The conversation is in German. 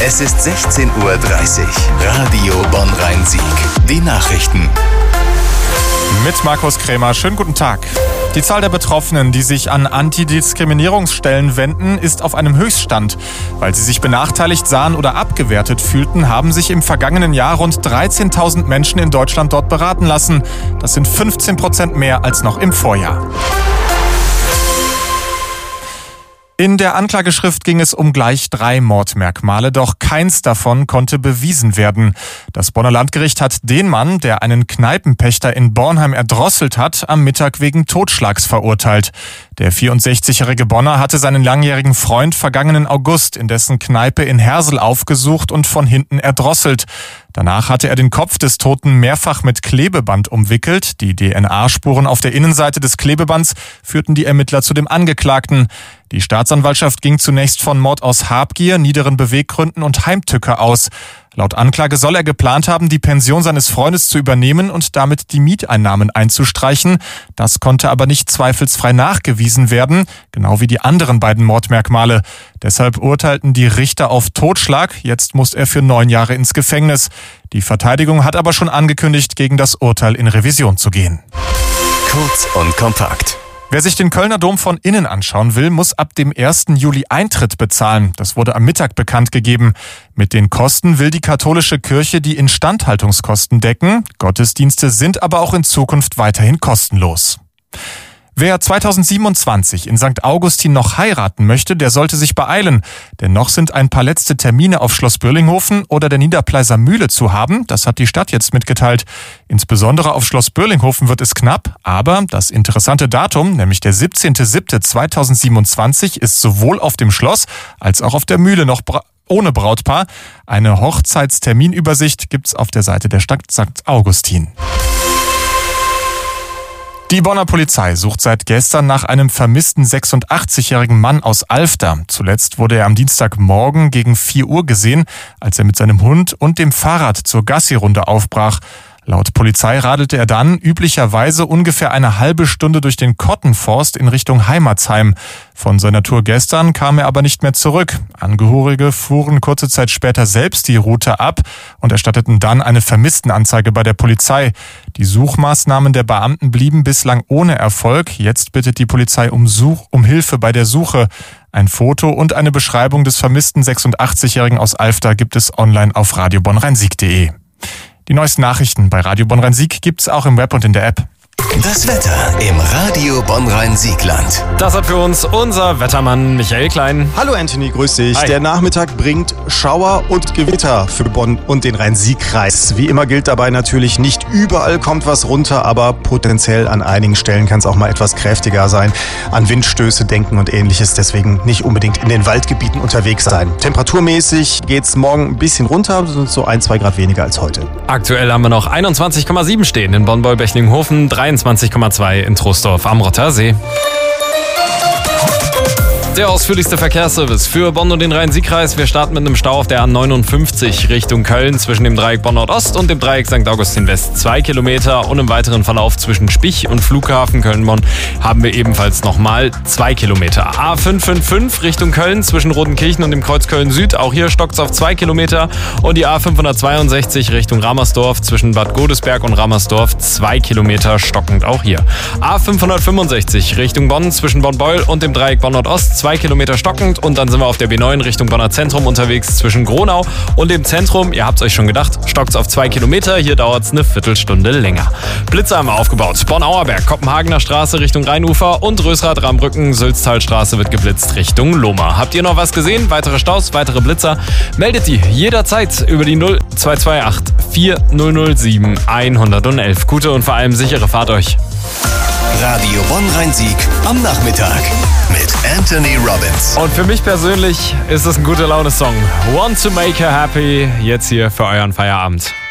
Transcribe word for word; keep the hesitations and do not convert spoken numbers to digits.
Es ist sechzehn Uhr dreißig. Radio Bonn-Rhein-Sieg. Die Nachrichten. Mit Markus Krämer. Schönen guten Tag. Die Zahl der Betroffenen, die sich an Antidiskriminierungsstellen wenden, ist auf einem Höchststand. Weil sie sich benachteiligt sahen oder abgewertet fühlten, haben sich im vergangenen Jahr rund dreizehntausend Menschen in Deutschland dort beraten lassen. Das sind fünfzehn Prozent mehr als noch im Vorjahr. In der Anklageschrift ging es um gleich drei Mordmerkmale, doch keins davon konnte bewiesen werden. Das Bonner Landgericht hat den Mann, der einen Kneipenpächter in Bornheim erdrosselt hat, am Mittag wegen Totschlags verurteilt. Der vierundsechzigjährige Bonner hatte seinen langjährigen Freund vergangenen August in dessen Kneipe in Hersel aufgesucht und von hinten erdrosselt. Danach hatte er den Kopf des Toten mehrfach mit Klebeband umwickelt. Die D N A-Spuren auf der Innenseite des Klebebands führten die Ermittler zu dem Angeklagten. Die Staatsanwaltschaft ging zunächst von Mord aus Habgier, niederen Beweggründen und Heimtücke aus. Laut Anklage soll er geplant haben, die Pension seines Freundes zu übernehmen und damit die Mieteinnahmen einzustreichen. Das konnte aber nicht zweifelsfrei nachgewiesen werden, genau wie die anderen beiden Mordmerkmale. Deshalb urteilten die Richter auf Totschlag. Jetzt muss er für neun Jahre ins Gefängnis. Die Verteidigung hat aber schon angekündigt, gegen das Urteil in Revision zu gehen. Kurz und kompakt. Wer sich den Kölner Dom von innen anschauen will, muss ab dem ersten Juli Eintritt bezahlen. Das wurde am Mittag bekannt gegeben. Mit den Kosten will die katholische Kirche die Instandhaltungskosten decken. Gottesdienste sind aber auch in Zukunft weiterhin kostenlos. Wer zweitausendsiebenundzwanzig in Sankt Augustin noch heiraten möchte, der sollte sich beeilen. Denn noch sind ein paar letzte Termine auf Schloss Börlinghofen oder der Niederpleißer Mühle zu haben. Das hat die Stadt jetzt mitgeteilt. Insbesondere auf Schloss Börlinghofen wird es knapp. Aber das interessante Datum, nämlich der siebzehnter siebter zweitausendsiebenundzwanzig, ist sowohl auf dem Schloss als auch auf der Mühle noch bra- ohne Brautpaar. Eine Hochzeitsterminübersicht gibt's auf der Seite der Stadt Sankt Augustin. Die Bonner Polizei sucht seit gestern nach einem vermissten sechsundachtzigjährigen Mann aus Alfter. Zuletzt wurde er am Dienstagmorgen gegen vier Uhr gesehen, als er mit seinem Hund und dem Fahrrad zur Gassi-Runde aufbrach. Laut Polizei radelte er dann üblicherweise ungefähr eine halbe Stunde durch den Kottenforst in Richtung Heimatsheim. Von seiner Tour gestern kam er aber nicht mehr zurück. Angehörige fuhren kurze Zeit später selbst die Route ab und erstatteten dann eine Vermisstenanzeige bei der Polizei. Die Suchmaßnahmen der Beamten blieben bislang ohne Erfolg. Jetzt bittet die Polizei um, Such- um Hilfe bei der Suche. Ein Foto und eine Beschreibung des vermissten sechsundachtzigjährigen aus Alfter gibt es online auf radio bonn rhein sieg punkt de. Die neuesten Nachrichten bei Radio Bonn-Rhein-Sieg gibt's auch im Web und in der App. Das Wetter im Radio Bonn-Rhein-Siegland. Das hat für uns unser Wettermann Michael Klein. Hallo Anthony, grüß dich. Hi. Der Nachmittag bringt Schauer und Gewitter für Bonn und den Rhein-Sieg-Kreis. Wie immer gilt dabei natürlich, nicht überall kommt was runter, aber potenziell an einigen Stellen kann es auch mal etwas kräftiger sein. An Windstöße denken und ähnliches, deswegen nicht unbedingt in den Waldgebieten unterwegs sein. Temperaturmäßig geht's morgen ein bisschen runter, sind so ein, zwei Grad weniger als heute. Aktuell haben wir noch einundzwanzig Komma sieben stehen in Bonn-Beulbechlinghofen, dreiundzwanzig Komma zwei in Troisdorf am Rottersee. Der ausführlichste Verkehrsservice für Bonn und den Rhein-Sieg-Kreis. Wir starten mit einem Stau auf der A neunundfünfzig Richtung Köln zwischen dem Dreieck Bonn Nordost und dem Dreieck Sankt Augustin West. Zwei Kilometer und im weiteren Verlauf zwischen Spich und Flughafen Köln-Bonn haben wir ebenfalls nochmal zwei Kilometer. A fünf fünf fünf Richtung Köln zwischen Rodenkirchen und dem Kreuz Köln-Süd. Auch hier stockt es auf zwei Kilometer. Und die A fünfhundertzweiundsechzig Richtung Ramersdorf zwischen Bad Godesberg und Ramersdorf. Zwei Kilometer stockend auch hier. A fünfhundertfünfundsechzig Richtung Bonn zwischen Bonn-Beul und dem Dreieck Bonn Nordost. Zwei Kilometer stockend und dann sind wir auf der B neun Richtung Bonner Zentrum unterwegs zwischen Gronau und dem Zentrum. Ihr habt es euch schon gedacht, stockt es auf zwei Kilometer. Hier dauert es eine Viertelstunde länger. Blitze haben wir aufgebaut. Bonn-Auerberg, Kopenhagener Straße Richtung Rheinufer und Rösrath-Rambrücken, Sülztalstraße wird geblitzt Richtung Lohmar. Habt ihr noch was gesehen? Weitere Staus, weitere Blitzer? Meldet die jederzeit über die null zwei zwei acht vier null null sieben eins eins eins. Gute und vor allem sichere Fahrt euch. Radio Bonn-Rhein-Sieg am Nachmittag mit Anthony Robbins. Und für mich persönlich ist es ein guter Laune-Song. Want to make her happy. Jetzt hier für euren Feierabend.